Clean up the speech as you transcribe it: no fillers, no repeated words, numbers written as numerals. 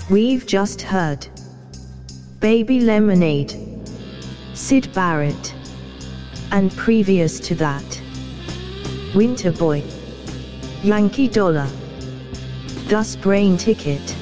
We've just heard Baby Lemonade, Syd Barrett, and previous to that, Winter Boy, Yankee Dollar, Gus Brain Ticket.